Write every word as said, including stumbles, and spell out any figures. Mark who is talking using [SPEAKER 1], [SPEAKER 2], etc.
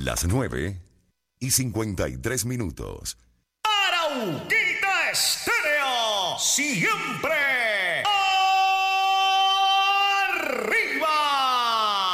[SPEAKER 1] Las nueve y cincuenta y tres minutos.
[SPEAKER 2] Arauquita Estéreo, siempre